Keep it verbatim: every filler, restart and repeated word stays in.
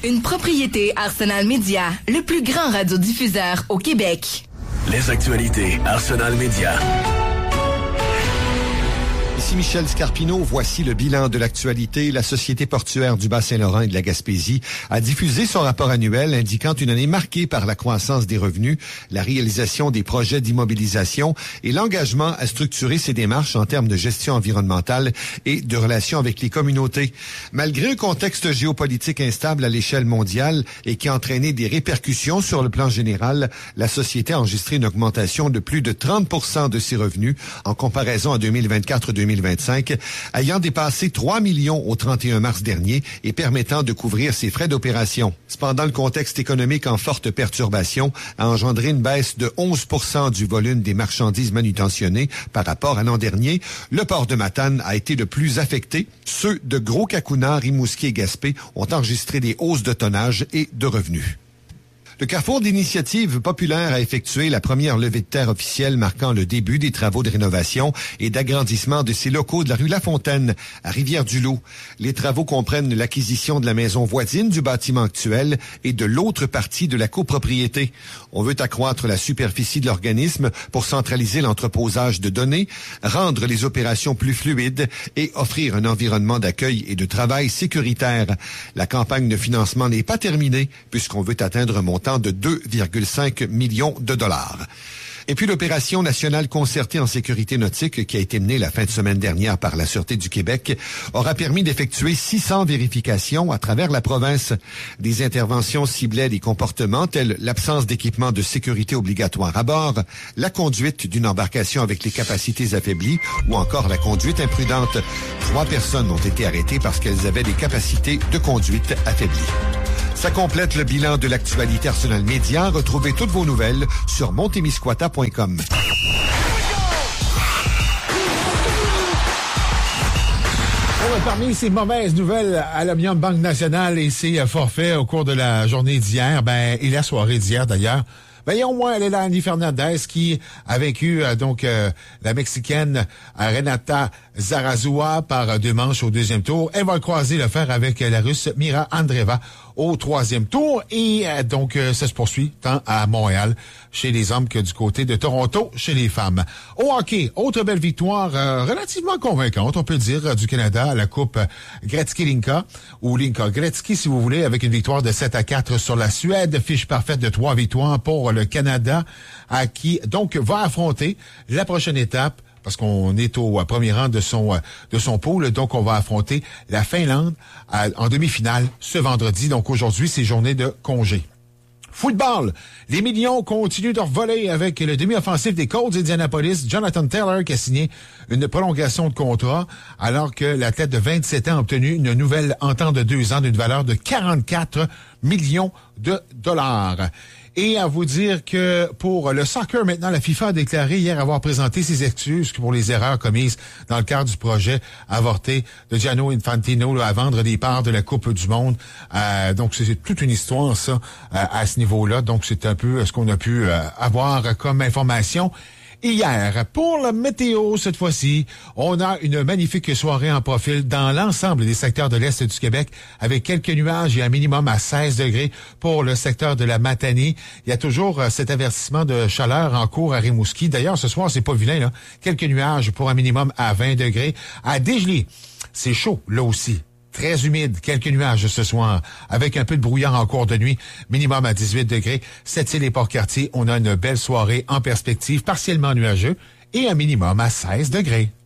une propriété Arsenal Média, le plus grand radiodiffuseur au Québec. Les actualités Arsenal Média. Ici Michel Scarpino, voici le bilan de l'actualité. La Société portuaire du Bas-Saint-Laurent et de la Gaspésie a diffusé son rapport annuel indiquant une année marquée par la croissance des revenus, la réalisation des projets d'immobilisation et l'engagement à structurer ses démarches en termes de gestion environnementale et de relations avec les communautés. Malgré un contexte géopolitique instable à l'échelle mondiale et qui a entraîné des répercussions sur le plan général, la Société a enregistré une augmentation de plus de trente pour cent de ses revenus en comparaison à deux mille vingt-quatre deux mille vingt-cinq, ayant dépassé trois millions au trente et un mars dernier et permettant de couvrir ses frais d'opération. Cependant, le contexte économique en forte perturbation a engendré une baisse de onze pour cent du volume des marchandises manutentionnées par rapport à l'an dernier. Le port de Matane a été le plus affecté. Ceux de Gros-Cacouna, Rimouski et Gaspé ont enregistré des hausses de tonnage et de revenus. Le Carrefour d'Initiative populaire a effectué la première levée de terre officielle marquant le début des travaux de rénovation et d'agrandissement de ses locaux de la rue Lafontaine à Rivière-du-Loup. Les travaux comprennent l'acquisition de la maison voisine du bâtiment actuel et de l'autre partie de la copropriété. On veut accroître la superficie de l'organisme pour centraliser l'entreposage de données, rendre les opérations plus fluides et offrir un environnement d'accueil et de travail sécuritaire. La campagne de financement n'est pas terminée puisqu'on veut atteindre un montant de deux virgule cinq millions de dollars. Et puis l'opération nationale concertée en sécurité nautique qui a été menée la fin de semaine dernière par la Sûreté du Québec aura permis d'effectuer six cents vérifications à travers la province. Des interventions ciblaient des comportements tels l'absence d'équipement de sécurité obligatoire à bord, la conduite d'une embarcation avec les capacités affaiblies ou encore la conduite imprudente. Trois personnes ont été arrêtées parce qu'elles avaient des capacités de conduite affaiblies. Ça complète le bilan de l'actualité Arsenal Média. Retrouvez toutes vos nouvelles sur montemisquata point com. Parmi ces mauvaises nouvelles à l'Omnium Banque Nationale et ses forfaits au cours de la journée d'hier, ben et la soirée d'hier d'ailleurs, ben, il y a au moins Leilani Fernandez qui a vaincu euh, donc euh, la Mexicaine euh, Renata Zarazua par euh, deux manches au deuxième tour. Elle va croiser le fer avec euh, la Russe Mira Andreeva au troisième tour. Et euh, donc, euh, ça se poursuit tant à Montréal chez les hommes que du côté de Toronto chez les femmes. Au hockey, autre belle victoire euh, relativement convaincante, on peut le dire, euh, du Canada à la Coupe Gretzky-Linka, ou Linka-Gretzky si vous voulez, avec une victoire de sept à quatre sur la Suède. Fiche parfaite de trois victoires pour le Canada, à qui donc va affronter la prochaine étape, parce qu'on est au premier rang de son de son pool, donc on va affronter la Finlande à, en demi-finale ce vendredi. Donc aujourd'hui, c'est journée de congé. Football, les millions continuent de revoler avec le demi-offensif des Colts d'Indianapolis, Jonathan Taylor, qui a signé une prolongation de contrat, alors que l'athlète de vingt-sept ans a obtenu une nouvelle entente de deux ans d'une valeur de quarante-quatre millions de dollars. Et à vous dire que pour le soccer, maintenant, la FIFA a déclaré hier avoir présenté ses excuses pour les erreurs commises dans le cadre du projet avorté de Gianni Infantino là, à vendre des parts de la Coupe du Monde. Euh, donc, c'est toute une histoire, ça, euh, à ce niveau-là. Donc, c'est un peu ce qu'on a pu euh, avoir comme information. Hier, pour la météo, cette fois-ci, on a une magnifique soirée en profil dans l'ensemble des secteurs de l'Est du Québec, avec quelques nuages et un minimum à seize degrés pour le secteur de la Matanie. Il y a toujours euh, cet avertissement de chaleur en cours à Rimouski. D'ailleurs, ce soir, c'est pas vilain, là. Quelques nuages pour un minimum à vingt degrés. À Dégelée, c'est chaud, là aussi. Très humide, quelques nuages ce soir, avec un peu de brouillard en cours de nuit, minimum à dix-huit degrés. Sept-Îles et Port-Cartier, on a une belle soirée en perspective, partiellement nuageux, et un minimum à seize degrés.